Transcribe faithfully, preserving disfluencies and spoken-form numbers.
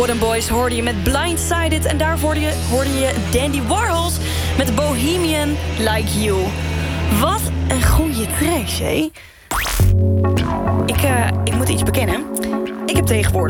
Modern Boys hoorde je met Blindsided en daarvoor hoorde je, hoorde je Dandy Warhols met Bohemian Like You. Wat een goede track, hé. Ik, uh, ik moet iets bekennen. Ik heb tegenwoordig